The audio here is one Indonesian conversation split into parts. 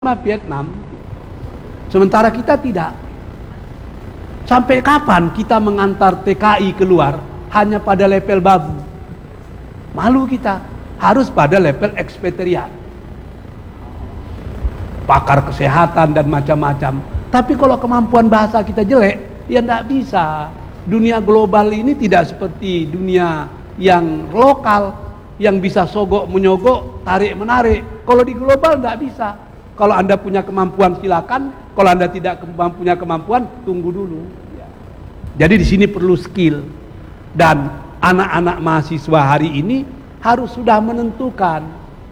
Vietnam, sementara kita tidak. Sampai kapan kita mengantar TKI keluar hanya pada level babu? Malu kita, harus pada level ekspatriat, pakar kesehatan dan macam-macam. Tapi kalau kemampuan bahasa kita jelek, ya tidak bisa. Dunia global ini tidak seperti dunia yang lokal, yang bisa sogok menyogok, tarik menarik. Kalau di global tidak bisa. Kalau Anda punya kemampuan silakan, kalau Anda tidak punya kemampuan tunggu dulu. Jadi di sini perlu skill, dan anak-anak mahasiswa hari ini harus sudah menentukan.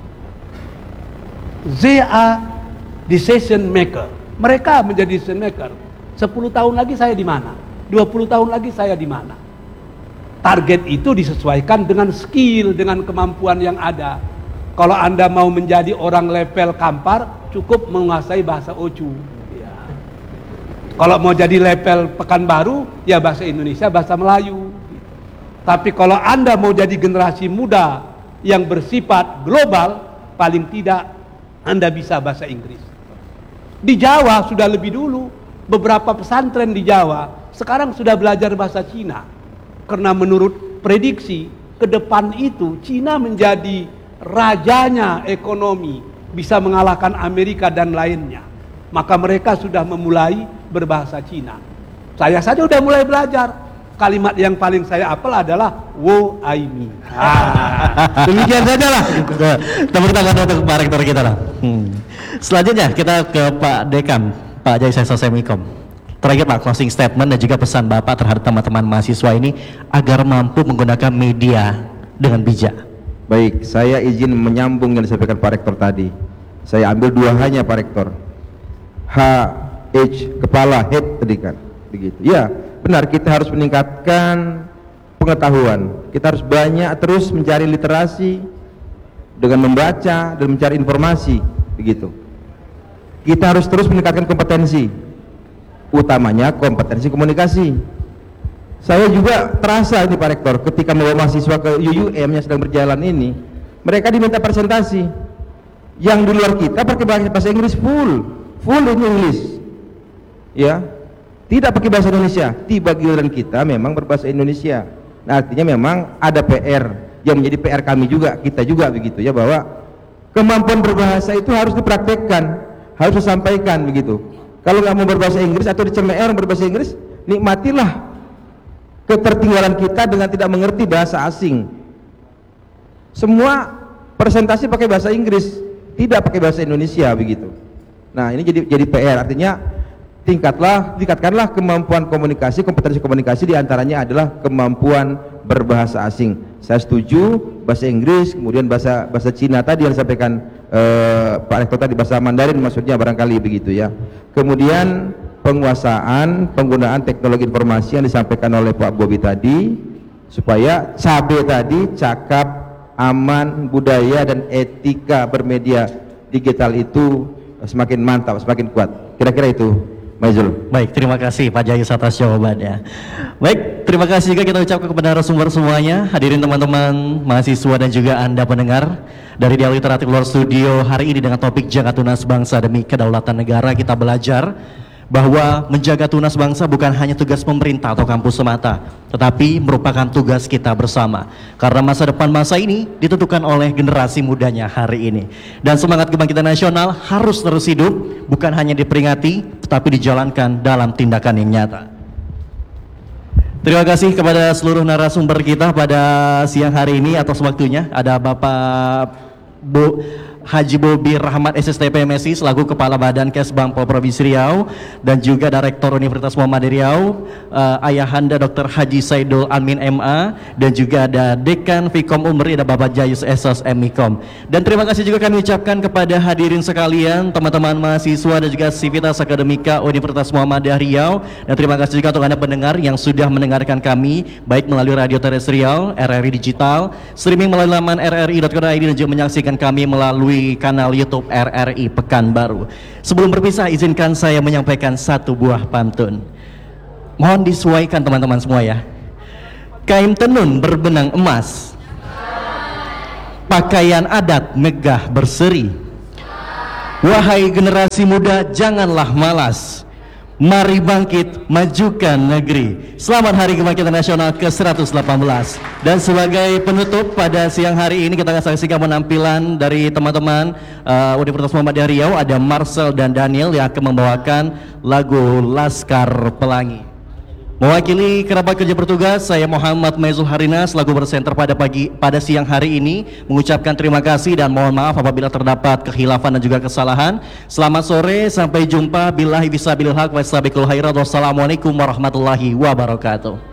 They are decision maker. Mereka menjadi decision maker. 10 tahun lagi saya di mana? 20 tahun lagi saya di mana? Target itu disesuaikan dengan skill, dengan kemampuan yang ada. Kalau Anda mau menjadi orang level Kampar, cukup menguasai bahasa Ocu. Ya. Kalau mau jadi level Pekanbaru, ya bahasa Indonesia, bahasa Melayu. Tapi kalau Anda mau jadi generasi muda yang bersifat global, paling tidak Anda bisa bahasa Inggris. Di Jawa sudah lebih dulu, beberapa pesantren di Jawa sekarang sudah belajar bahasa Cina. Karena menurut prediksi, ke depan itu Cina menjadi rajanya ekonomi, bisa mengalahkan Amerika dan lainnya. Maka mereka sudah memulai berbahasa Cina. Saya saja sudah mulai belajar. Kalimat yang paling saya hafal adalah wo ai mi. Demikian saja lah. Tepuk tangan untuk Pak Rektor kita lah. Selanjutnya kita ke Pak Dekan, Pak Jayus Esos Semikom. Terakhir Pak, closing statement dan juga pesan Bapak terhadap teman-teman mahasiswa ini agar mampu menggunakan media dengan bijak. Baik, saya izin menyambung yang disampaikan Pak Rektor tadi. Saya ambil dua hanya Pak Rektor. Kepala, head tadi kan. Begitu. Ya, benar, kita harus meningkatkan pengetahuan. Kita harus banyak terus mencari literasi dengan membaca dan mencari informasi, begitu. Kita harus terus meningkatkan kompetensi, utamanya kompetensi komunikasi. Saya juga terasa ini Pak Rektor, ketika membawa mahasiswa ke UUM yang sedang berjalan ini, mereka diminta presentasi. Yang di luar kita pakai bahasa Inggris full in English, ya, tidak pakai bahasa Indonesia. Tiba giliran kita memang berbahasa Indonesia. Nah, artinya memang ada PR yang menjadi PR kami juga, kita juga begitu ya, bahwa kemampuan berbahasa itu harus dipraktekkan, harus disampaikan begitu. Kalau nggak mau berbahasa Inggris atau dicemooh orang berbahasa Inggris, nikmatilah ketertinggalan kita dengan tidak mengerti bahasa asing. Semua presentasi pakai bahasa Inggris, tidak pakai bahasa Indonesia begitu. Nah, ini jadi PR, artinya tingkatkanlah kemampuan komunikasi, kompetensi komunikasi, diantaranya adalah kemampuan berbahasa asing. Saya setuju bahasa Inggris, kemudian bahasa Cina tadi yang disampaikan Pak Rektor tadi, bahasa Mandarin maksudnya barangkali begitu ya. Kemudian penguasaan penggunaan teknologi informasi yang disampaikan oleh Pak Bobi tadi, supaya cabe tadi, cakap, aman, budaya dan etika bermedia digital itu semakin mantap, semakin kuat. Kira-kira itu, Maizul. Baik, terima kasih Pak Jayus atas jawabannya. Baik, terima kasih juga kita ucapkan kepada narasumber semuanya, hadirin teman-teman mahasiswa dan juga Anda pendengar dari Dialog Literatur Luar Studio hari ini dengan topik Jaga Tunas Bangsa Demi Kedaulatan Negara. Kita belajar bahwa menjaga tunas bangsa bukan hanya tugas pemerintah atau kampus semata, tetapi merupakan tugas kita bersama. Karena masa depan bangsa ini ditentukan oleh generasi mudanya hari ini. Dan semangat kebangkitan nasional harus terus hidup, bukan hanya diperingati, tetapi dijalankan dalam tindakan yang nyata. Terima kasih kepada seluruh narasumber kita pada siang hari ini atas waktunya. Ada Bapak Haji Bobi Rahmat SSTP MSI selaku Kepala Badan Kesbang Provinsi Riau dan juga Direktur Universitas Muhammadiyah Riau, Ayahanda Dr. Haji Saidul Amin MA, dan juga ada Dekan Fikom Umri, ada Bapak Jayus Esos Emikom. Dan terima kasih juga kami ucapkan kepada hadirin sekalian, teman-teman mahasiswa dan juga Sivitas Akademika Universitas Muhammadiyah Riau, dan terima kasih juga untuk Anda pendengar yang sudah mendengarkan kami baik melalui radio terestrial, RRI digital, streaming melalui laman rri.co.id, dan juga menyaksikan kami melalui kanal YouTube RRI Pekanbaru. Sebelum berpisah, izinkan saya menyampaikan satu buah pantun. Mohon disesuaikan teman-teman semua ya. Kain tenun berbenang emas, pakaian adat megah berseri, Wahai generasi muda, janganlah malas. Mari bangkit, majukan negeri. Selamat Hari Kebangkitan Nasional ke-118. Dan sebagai penutup pada siang hari ini kita akan saksikan penampilan dari teman-teman Universitas Muhammadiyah Riau. Ada Marcel dan Daniel yang akan membawakan lagu Laskar Pelangi. Mewakili kerabat kerja bertugas, saya Muhammad Maizul Harina selaku presenter pada siang hari ini mengucapkan terima kasih dan mohon maaf apabila terdapat kekhilafan dan juga kesalahan. Selamat sore, sampai jumpa. Billahi fisabilil haq wa sabiqul khairat. Wassalamualaikum warahmatullahi wabarakatuh.